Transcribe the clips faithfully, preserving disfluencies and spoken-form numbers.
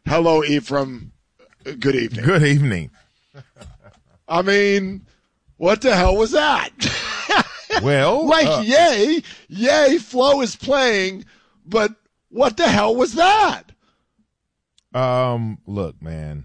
Hello, Ephraim. Good evening. Good evening. I mean, what the hell was that? Well, like, uh, yay, yay, Flo is playing, but what the hell was that? Um, look, man,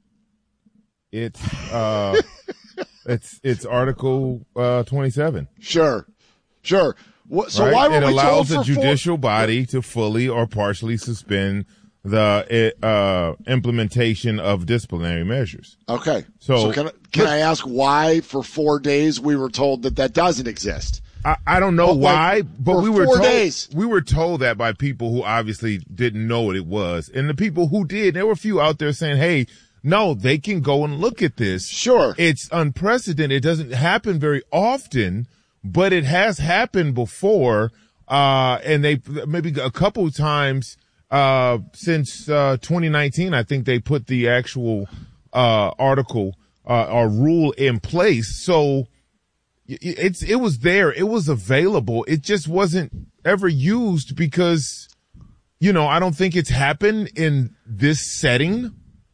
it's uh, it's it's Article uh twenty-seven. Sure, sure. What, so right? why were it we allows told the for judicial four- body to fully or partially suspend the uh implementation of disciplinary measures. Okay. So, so can I, can look, I ask why for four days we were told that that doesn't exist? I, I don't know But why, like, but for we were four told days. we were told that by people who obviously didn't know what it was, and the people who did, there were a few out there saying, "Hey, no, they can go and look at this." Sure, it's unprecedented. It doesn't happen very often, but it has happened before, uh, and they maybe a couple of times uh since uh twenty nineteen. I think they put the actual uh article uh, or rule in place, so. It's, it was there. It was available. It just wasn't ever used because, you know, I don't think it's happened in this setting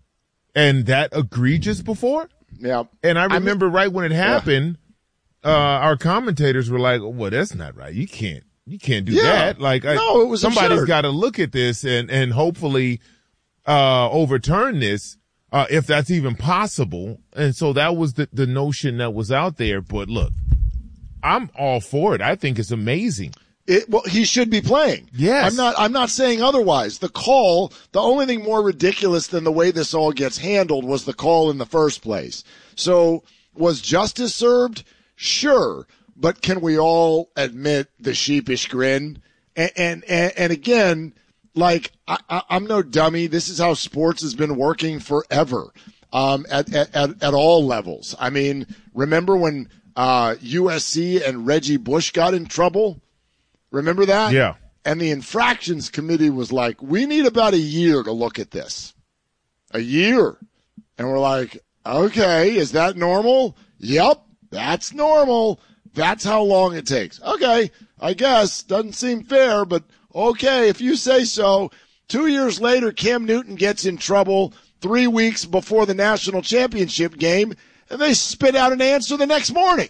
and that egregious before. Yeah. And I remember I mean, right when it happened, yeah. uh, our commentators were like, well, that's not right. You can't, you can't do yeah. that. Like, no, I, it was somebody's got to look at this and, and hopefully, uh, overturn this. Uh, if that's even possible. And so that was the, the notion that was out there. But look, I'm all for it. I think it's amazing. It, well, he should be playing. Yes. I'm not, I'm not saying otherwise. The call, the only thing more ridiculous than the way this all gets handled was the call in the first place. So was justice served? Sure. But can we all admit the sheepish grin? And, and, and, and again, like, I, I, I'm no dummy. This is how sports has been working forever, um, at, at, at, at all levels. I mean, remember when, uh, U S C and Reggie Bush got in trouble? Remember that? Yeah. And the infractions committee was like, we need about a year to look at this. A year. And we're like, okay, is that normal? Yep, that's normal. That's how long it takes. Okay, I guess. Doesn't seem fair, but okay, if you say so. Two years later, Cam Newton gets in trouble three weeks before the national championship game, and they spit out an answer the next morning.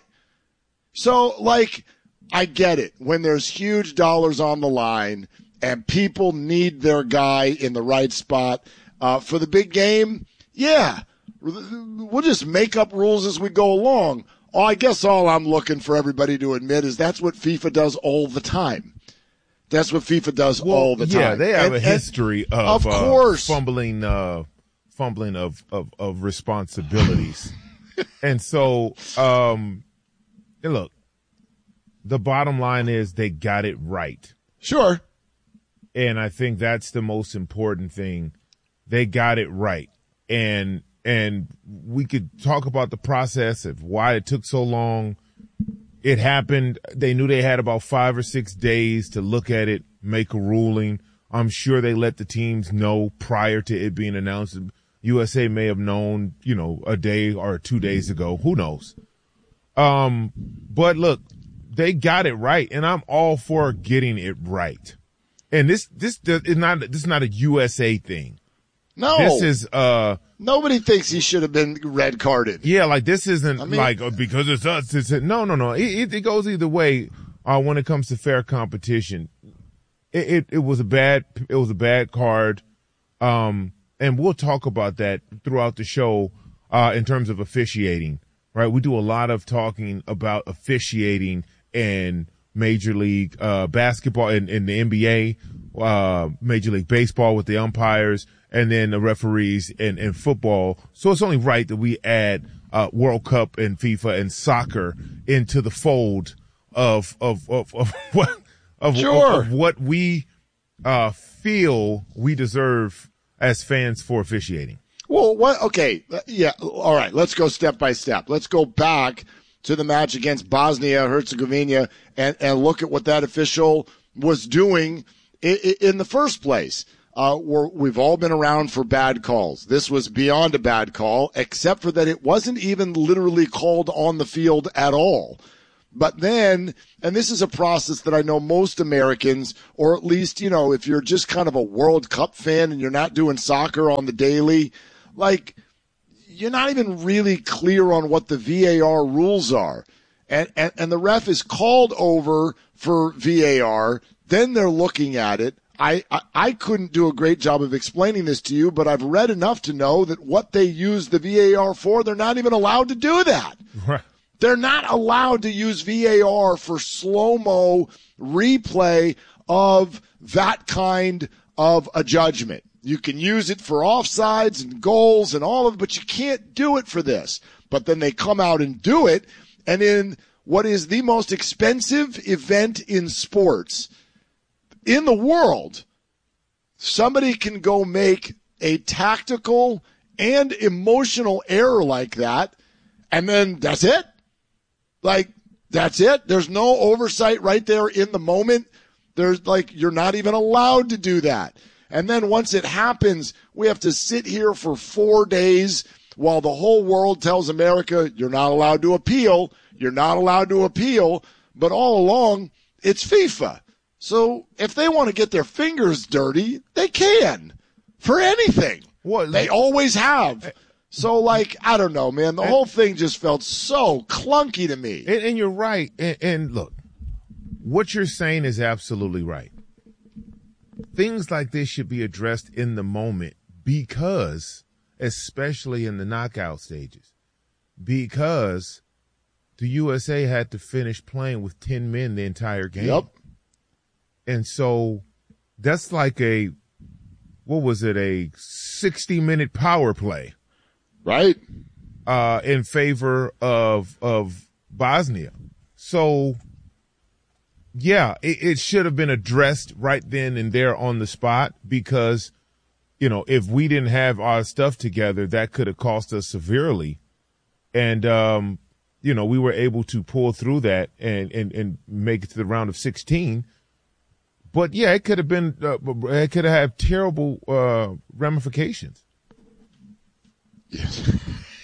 So, like, I get it. When there's huge dollars on the line and people need their guy in the right spot uh, for the big game, yeah, we'll just make up rules as we go along. Oh, I guess all I'm looking for everybody to admit is that's what FIFA does all the time. That's what FIFA does well, all the time. Yeah, they have and, a history of, of course. Uh, fumbling, uh, fumbling of, of, of responsibilities. And so, um, and look, the bottom line is they got it right. Sure. And I think that's the most important thing. They got it right. And, and we could talk about the process of why it took so long. It happened. They knew they had about five or six days to look at it, make a ruling. I'm sure they let the teams know prior to it being announced. U S A may have known, you know, a day or two days ago. Who knows? Um, but look, they got it right, and I'm all for getting it right. And this, this is not, this is not a U S A thing. No. This is, uh, nobody thinks he should have been red carded. Yeah, like this isn't I mean, like uh, because it's us. It's a, no, no, no. It, it, it goes either way. Uh, when it comes to fair competition, it, it, it was a bad, it was a bad card. Um, and we'll talk about that throughout the show, uh, in terms of officiating, right? We do a lot of talking about officiating in Major League, uh, basketball and in, in the N B A, uh, Major League Baseball with the umpires, and then the referees in, in football. So it's only right that we add, uh, World Cup and FIFA and soccer into the fold of, of, of, of what, of, sure. of, of what we, uh, feel we deserve as fans for officiating. Well, what, okay. Yeah. All right. Let's go step by step. Let's go back to the match against Bosnia Herzegovina and, and look at what that official was doing in, in the first place. Uh, we're, we've all been around for bad calls. This was beyond a bad call, except for that it wasn't even literally called on the field at all. But then, and this is a process that I know most Americans, or at least, you know, if you're just kind of a World Cup fan and you're not doing soccer on the daily, like, you're not even really clear on what the V A R rules are. And, and, and the ref is called over for V A R. Then they're looking at it. I, I, I couldn't do a great job of explaining this to you, but I've read enough to know that what they use the V A R for, they're not even allowed to do that. Right. They're not allowed to use V A R for slow-mo replay of that kind of a judgment. You can use it for offsides and goals and all of it, but you can't do it for this. But then they come out and do it, and in what is the most expensive event in sports in the world, somebody can go make a tactical and emotional error like that, and then that's it. Like, that's it. There's no oversight right there in the moment. There's like, you're not even allowed to do that. And then once it happens, we have to sit here for four days while the whole world tells America, you're not allowed to appeal. You're not allowed to appeal. But all along, it's FIFA. So if they want to get their fingers dirty, they can for anything. What? They always have. So, like, I don't know, man. The and, whole thing just felt so clunky to me. And, and you're right. And, and look, what you're saying is absolutely right. Things like this should be addressed in the moment because, especially in the knockout stages, because the U S A had to finish playing with ten men the entire game. Yep. And so that's like a, what was it, a sixty-minute power play. Right. Uh, in favor of, of Bosnia. So, yeah, it, it should have been addressed right then and there on the spot because, you know, if we didn't have our stuff together, that could have cost us severely. And, um, you know, we were able to pull through that and, and, and make it to the round of sixteen. But, yeah, it could have been, uh, it could have had terrible uh, ramifications. Yes.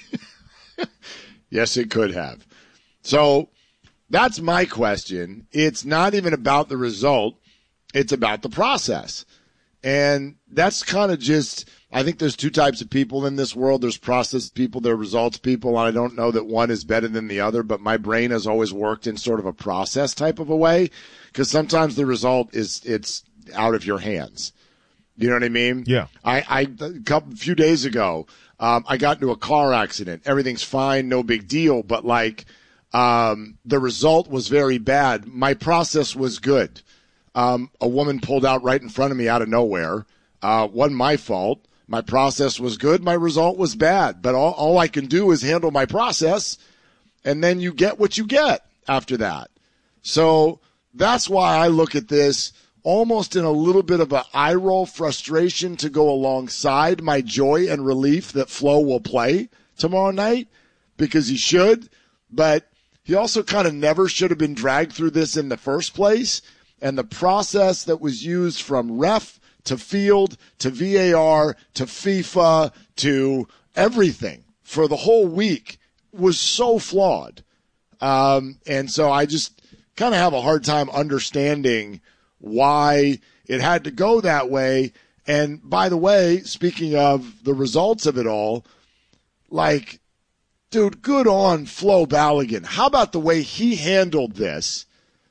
Yes, it could have. So that's my question. It's not even about the result. It's about the process. And that's kind of just, I think there's two types of people in this world. There's process people, there are results people. And I don't know that one is better than the other, but my brain has always worked in sort of a process type of a way because sometimes the result is it's out of your hands. You know what I mean? Yeah. I, I a couple few days ago, um, I got into a car accident. Everything's fine, no big deal. But like, um, the result was very bad. My process was good. Um, a woman pulled out right in front of me out of nowhere. Uh, wasn't my fault. My process was good. My result was bad. But all, all I can do is handle my process, and then you get what you get after that. So that's why I look at this almost in a little bit of an eye roll frustration to go alongside my joy and relief that Flo will play tomorrow night because he should, but he also kind of never should have been dragged through this in the first place. And the process that was used from ref to field to V A R to FIFA to everything for the whole week was so flawed. Um, and so I just kind of have a hard time understanding why it had to go that way. And by the way, speaking of the results of it all, like, dude, good on Flo Balogun. How about the way he handled this,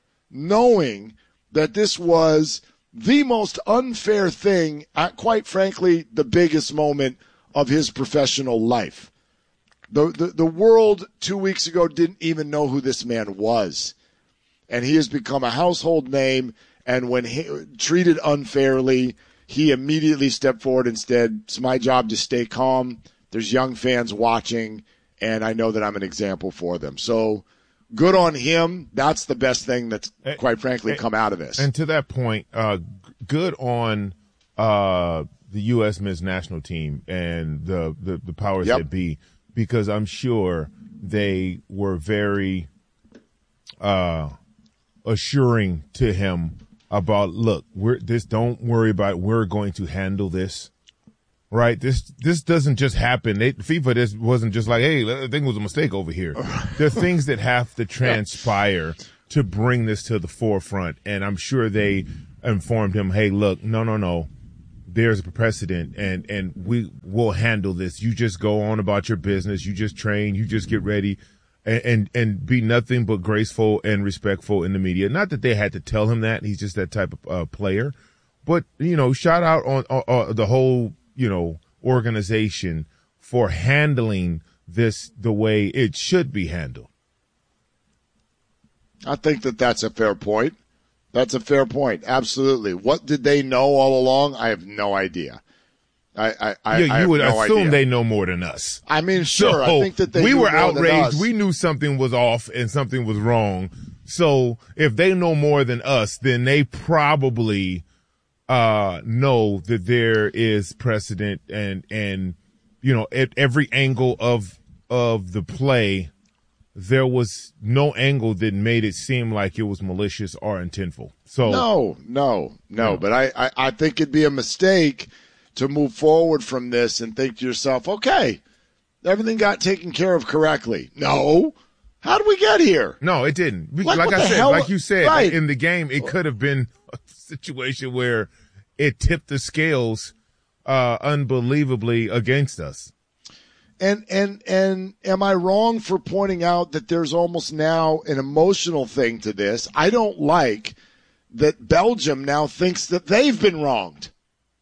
knowing that this was the most unfair thing at, quite frankly, the biggest moment of his professional life. The, the, the world two weeks ago didn't even know who this man was. And he has become a household name. And when he, treated unfairly, he immediately stepped forward and said, it's my job to stay calm. There's young fans watching, and I know that I'm an example for them. So good on him. That's the best thing that's, quite frankly, come out of this. And to that point, uh, good on uh, the U S men's national team and the, the, the powers yep. that be, because I'm sure they were very uh, assuring to him about, look, we're this. Don't worry about it. We're going to handle this. right? This this doesn't just happen. They, FIFA this wasn't just like, hey, I think it was a mistake over here. There are things that have to transpire to bring this to the forefront, and I'm sure they informed him, hey, look, no, no, no. There's a precedent, and, and we will handle this. You just go on about your business. You just train. You just get ready and, and, and be nothing but graceful and respectful in the media. Not that they had to tell him that. He's just that type of uh, player. But, you know, shout out on uh, uh, the whole, you know, organization for handling this the way it should be handled. I think that that's a fair point. That's a fair point. Absolutely. What did they know all along? I have no idea. I, I, yeah, you I have would no assume idea. they know more than us. I mean, sure. So I think that they we knew were more than outraged. us. We knew something was off and something was wrong. So if they know more than us, then they probably uh, know that there is precedent and and you know at every angle of of the play. There was no angle that made it seem like it was malicious or intentful. So no, no, no. Yeah. But I, I, I think it'd be a mistake to move forward from this and think to yourself, okay, everything got taken care of correctly. No. How did we get here? No, it didn't. We- Like, Like, what I the said, hell? like you said, Right. in the game, it could have been a situation where it tipped the scales uh, unbelievably against us. And and and am I wrong for pointing out that there's almost now an emotional thing to this? I don't like that Belgium now thinks that they've been wronged.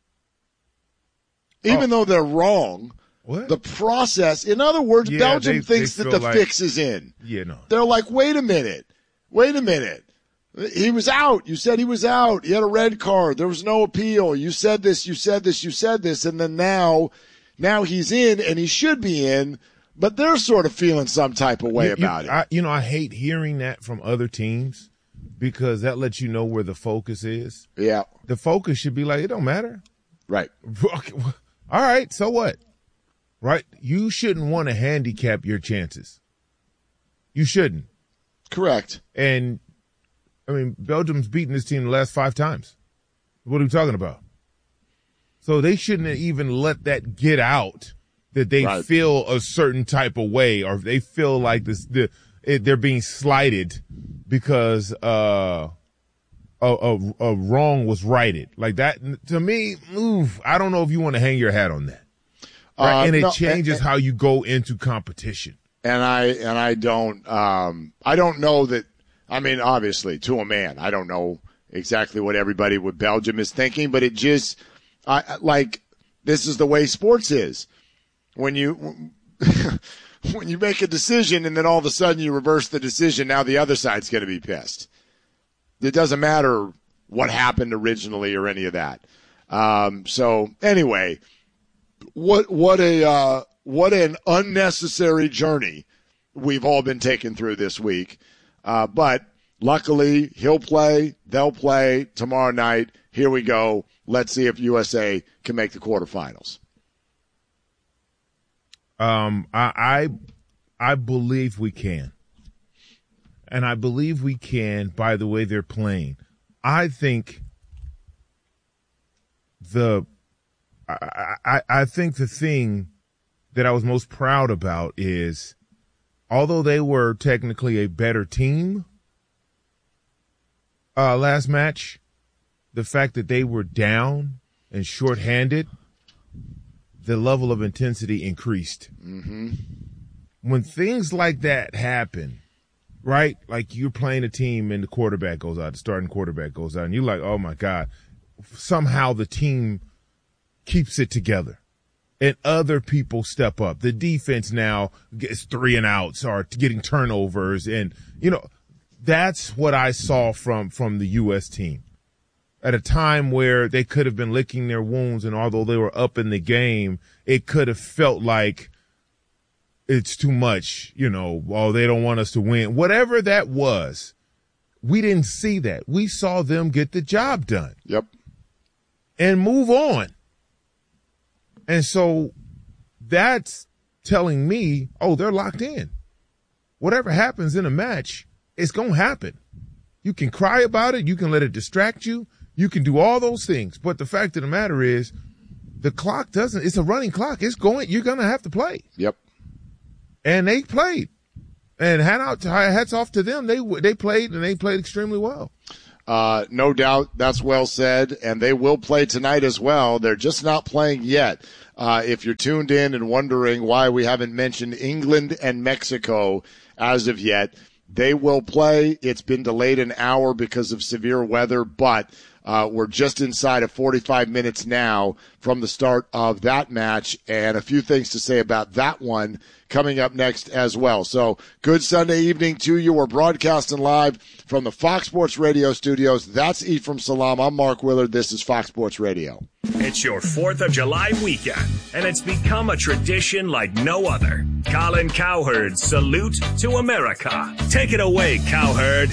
Even Oh. though they're wrong, What? the process, in other words, Yeah, Belgium they- thinks they that feel the like- fix is in. Yeah, no. They're like, wait a minute, wait a minute. He was out. You said he was out. He had a red card. There was no appeal. You said this, you said this, you said this. And then now, now he's in and he should be in, but they're sort of feeling some type of way You- you- about it. I, you know, I hate hearing that from other teams because that lets you know where the focus is. Yeah. The focus should be like, it don't matter. Right. All right, so what? Right? You shouldn't want to handicap your chances. You shouldn't. Correct. And, I mean, Belgium's beaten this team the last five times. What are we talking about? So they shouldn't even let that get out that they Right. feel a certain type of way or they feel like this, the, it, they're being slighted because uh, a, a, a wrong was righted. Like that, to me, oof, I don't know if you want to hang your hat on that. Right? Uh, and it no, changes and- how you go into competition. And I and I don't um I don't know that. I mean, obviously, to a man, I don't know exactly what everybody with Belgium is thinking, but it just I like this is the way sports is. When you when you make a decision and then all of a sudden you reverse the decision, now the other side's going to be pissed. It doesn't matter what happened originally or any of that. Um, so anyway, what what a uh, what an unnecessary journey we've all been taken through this week. Uh, but luckily, he'll play, they'll play tomorrow night. Here we go. Let's see if U S A can make the quarterfinals. Um, I, I, I believe we can. And I believe we can by the way they're playing. I think the, I, I, I think the thing that I was most proud about is, although they were technically a better team, uh, last match, the fact that they were down and shorthanded, the level of intensity increased. Mm-hmm. When things like that happen, right? Like you're playing a team and the quarterback goes out, the starting quarterback goes out, and you're like, oh my God, somehow the team keeps it together. And other people step up. The defense now gets three and outs or getting turnovers. And, you know, that's what I saw from, from the U S team. At a time where they could have been licking their wounds, and although they were up in the game, it could have felt like it's too much, you know, oh, they don't want us to win. Whatever that was, we didn't see that. We saw them get the job done. Yep. And move on. And so that's telling me, oh, they're locked in. Whatever happens in a match, it's going to happen. You can cry about it. You can let it distract you. You can do all those things. But the fact of the matter is, the clock doesn't, it's a running clock. It's going, you're going to have to play. Yep. And they played. And hat out to, hats off to them. They, they played and they played extremely well. Uh, no doubt. That's well said. And they will play tonight as well. They're just not playing yet. Uh, if you're tuned in and wondering why we haven't mentioned England and Mexico as of yet, they will play. It's been delayed an hour because of severe weather, but Uh, we're just inside of forty-five minutes now from the start of that match, and a few things to say about that one coming up next as well. So good Sunday evening to you. We're broadcasting live from the Fox Sports Radio studios. That's Ephraim Salam. I'm Mark Willard. This is Fox Sports Radio. It's your fourth of July weekend, and it's become a tradition like no other. Colin Cowherd's Salute to America. Take it away, Cowherd.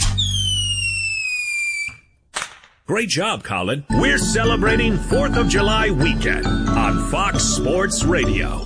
Great job, Colin. We're celebrating fourth of July weekend on Fox Sports Radio.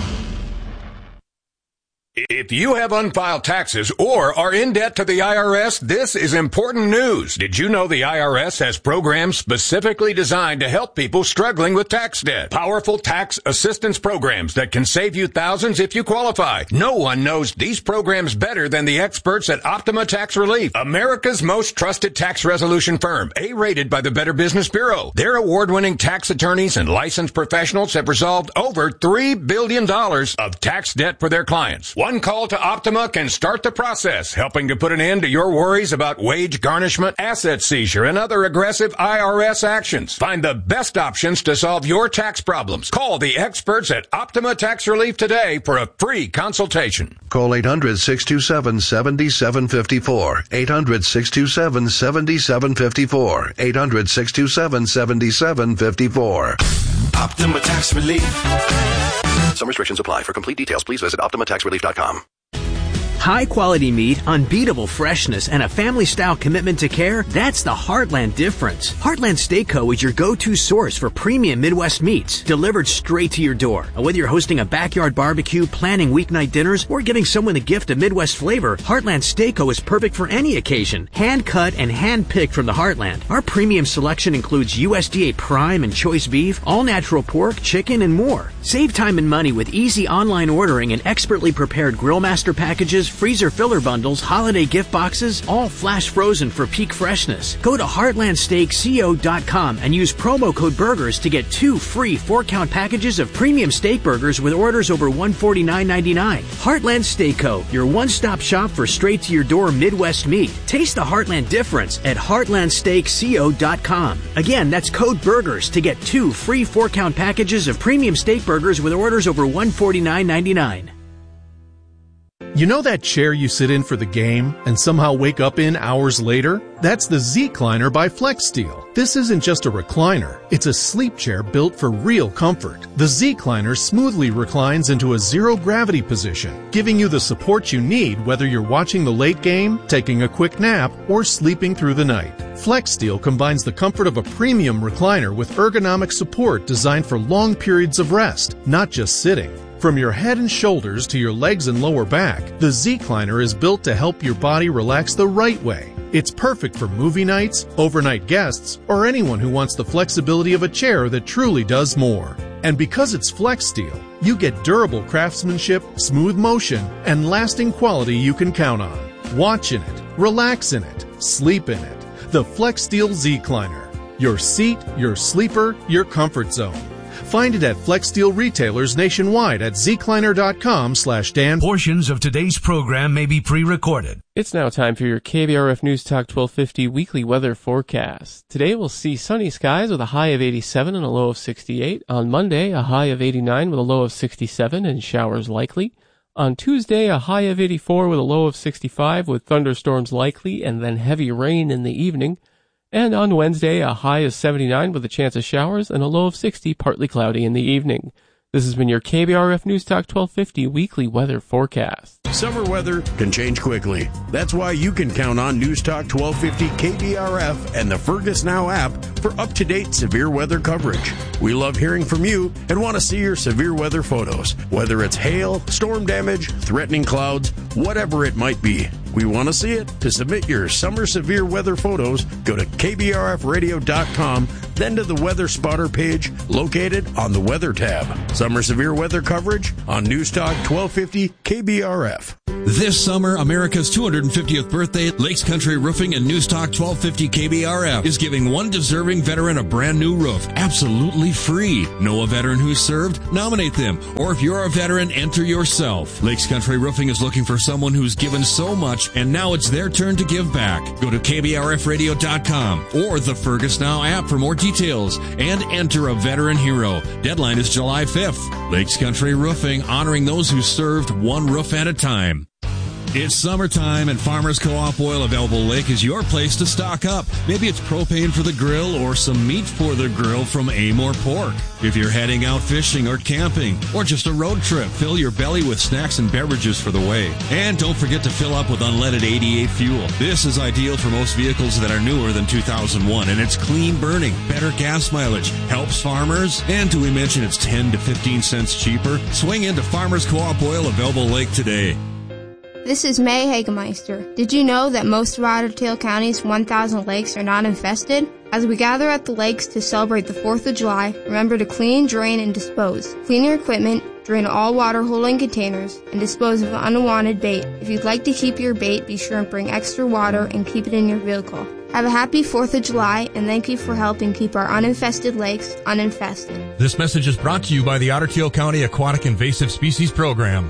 If you have unfiled taxes or are in debt to the I R S, this is important news. Did you know the I R S has programs specifically designed to help people struggling with tax debt? Powerful tax assistance programs that can save you thousands if you qualify. No one knows these programs better than the experts at Optima Tax Relief, America's most trusted tax resolution firm, A-rated by the Better Business Bureau. Their award-winning tax attorneys and licensed professionals have resolved over three billion dollars of tax debt for their clients. One call to Optima can start the process, helping to put an end to your worries about wage garnishment, asset seizure, and other aggressive I R S actions. Find the best options to solve your tax problems. Call the experts at Optima Tax Relief today for a free consultation. Call eight hundred, six two seven, seven seven five four. eight hundred, six two seven, seven seven five four. eight hundred, six two seven, seven seven five four. Optima Tax Relief. Some restrictions apply. For complete details, please visit optima tax relief dot com. High-quality meat, unbeatable freshness, and a family-style commitment to care, that's the Heartland difference. Heartland Steak Co. is your go-to source for premium Midwest meats, delivered straight to your door. Whether you're hosting a backyard barbecue, planning weeknight dinners, or giving someone a gift of Midwest flavor, Heartland Steak Co. is perfect for any occasion. Hand-cut and hand-picked from the Heartland. Our premium selection includes U S D A prime and choice beef, all-natural pork, chicken, and more. Save time and money with easy online ordering and expertly prepared grill master packages, freezer filler bundles, holiday gift boxes, all flash frozen for peak freshness. Go to heartland steak co dot com and use promo code BURGERS to get two free four-count packages of premium steak burgers with orders over one hundred forty-nine ninety-nine. Heartland Steak Co., your one-stop shop for straight-to-your-door Midwest meat. Taste the Heartland difference at heartland steak co dot com. Again, that's code BURGERS to get two free four-count packages of premium steak burgers with orders over one hundred forty-nine ninety-nine. You know that chair you sit in for the game and somehow wake up in hours later? That's the Z-Cliner by FlexSteel. This isn't just a recliner. It's a sleep chair built for real comfort. The Z-Cliner smoothly reclines into a zero-gravity position, giving you the support you need whether you're watching the late game, taking a quick nap, or sleeping through the night. FlexSteel combines the comfort of a premium recliner with ergonomic support designed for long periods of rest, not just sitting. From your head and shoulders to your legs and lower back, the Z-Cliner is built to help your body relax the right way. It's perfect for movie nights, overnight guests, or anyone who wants the flexibility of a chair that truly does more. And because it's FlexSteel, you get durable craftsmanship, smooth motion, and lasting quality you can count on. Watch in it, relax in it, sleep in it. The FlexSteel Z-Cliner. Your seat, your sleeper, your comfort zone. Find it at FlexSteel retailers nationwide at zcliner.com slash Dan. Portions of today's program may be pre-recorded. It's now time for your K B R F News Talk twelve fifty weekly weather forecast. Today we'll see sunny skies with a high of eighty-seven and a low of sixty-eight. On Monday, a high of eighty-nine with a low of sixty-seven and showers likely. On Tuesday, a high of eighty-four with a low of sixty-five with thunderstorms likely and then heavy rain in the evening. And on Wednesday, a high of seventy-nine with a chance of showers and a low of sixty, partly cloudy in the evening. This has been your K B R F News Talk twelve fifty weekly weather forecast. Summer weather can change quickly. That's why you can count on News Talk twelve fifty K B R F and the Fergus Now app for up-to-date severe weather coverage. We love hearing from you and want to see your severe weather photos, whether it's hail, storm damage, threatening clouds, whatever it might be. We want to see it. To submit your summer severe weather photos, go to K B R F radio dot com, then to the Weather Spotter page located on the Weather tab. Summer severe weather coverage on News Talk twelve fifty K B R F. This summer, America's two hundred fiftieth birthday, Lakes Country Roofing and News Talk twelve fifty K B R F is giving one deserving veteran a brand new roof, absolutely free. Know a veteran who's served? Nominate them. Or if you're a veteran, enter yourself. Lakes Country Roofing is looking for someone who's given so much, and now it's their turn to give back. Go to K B R F radio dot com or the Fergus Now app for more details and enter a veteran hero. Deadline is July fifth. Lakes Country Roofing, honoring those who served one roof at a time. It's summertime and Farmers Co-op Oil of Elbow Lake is your place to stock up. Maybe it's propane for the grill or some meat for the grill from Amore Pork. If you're heading out fishing or camping or just a road trip, fill your belly with snacks and beverages for the way. And don't forget to fill up with unleaded eighty-eight fuel. This is ideal for most vehicles that are newer than two thousand one, and it's clean burning, better gas mileage, helps farmers, and do we mention it's ten to fifteen cents cheaper? Swing into Farmers Co-op Oil of Elbow Lake today. This is May Hagemeister. Did you know that most of Otter Tail County's one thousand lakes are not infested? As we gather at the lakes to celebrate the fourth of July, remember to clean, drain, and dispose. Clean your equipment, drain all water holding containers, and dispose of unwanted bait. If you'd like to keep your bait, be sure and bring extra water and keep it in your vehicle. Have a happy fourth of July, and thank you for helping keep our uninfested lakes uninfested. This message is brought to you by the Otter Tail County Aquatic Invasive Species Program.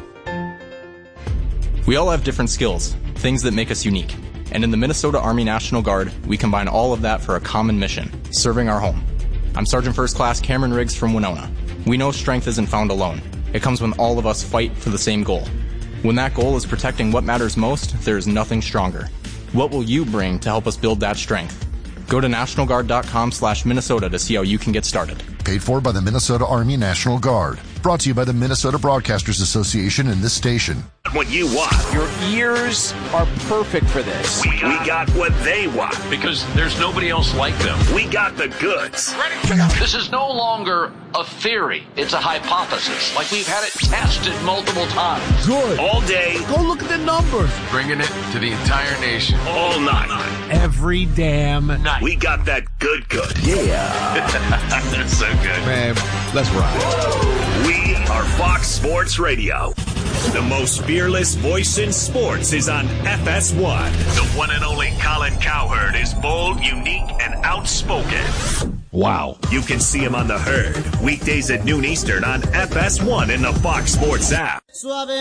We all have different skills, things that make us unique. And in the Minnesota Army National Guard, we combine all of that for a common mission, serving our home. I'm Sergeant First Class Cameron Riggs from Winona. We know strength isn't found alone. It comes when all of us fight for the same goal. When that goal is protecting what matters most, there is nothing stronger. What will you bring to help us build that strength? Go to national guard dot com slash Minnesota to see how you can get started. Paid for by the Minnesota Army National Guard. Brought to you by the Minnesota Broadcasters Association and this station. What you want. Your ears are perfect for this. We got, we got what they want. Because there's nobody else like them. We got the goods. This is no longer a theory. It's a hypothesis. Like we've had it tested multiple times. Good. All day. Go look at the numbers. Bringing it to the entire nation. All night. Every damn night. We got that good good. Yeah. That's so good. Man, let's ride. We are Fox Sports Radio. The most fearless voice in sports is on F S one. The one and only Colin Cowherd is bold, unique, and outspoken. Wow. You can see him on The Herd, weekdays at noon Eastern on F S one in the Fox Sports app.